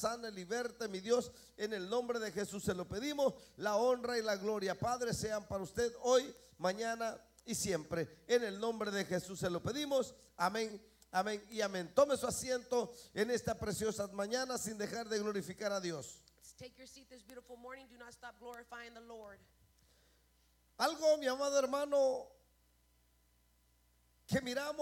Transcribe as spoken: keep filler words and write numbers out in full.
sane, liberte, mi Dios, en el nombre de Jesús se lo pedimos. La honra y la gloria, Padre, sean para usted hoy, mañana y siempre. En el nombre de Jesús se lo pedimos. Amén, amén y amén. Tome su asiento en esta preciosa mañana sin dejar de glorificar a Dios. Take your seat this beautiful morning. Do not stop glorifying the Lord. Algo, mi amado hermano, que miramos